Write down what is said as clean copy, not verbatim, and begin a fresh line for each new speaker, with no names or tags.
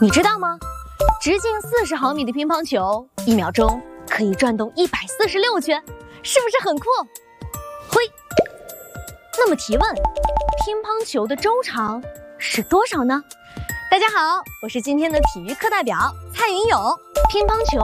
你知道吗？直径40毫米的乒乓球，1秒钟可以转动146圈，是不是很酷？嘿，那么提问，乒乓球的周长是多少呢？大家好，我是今天的体育课代表蔡云勇。乒乓球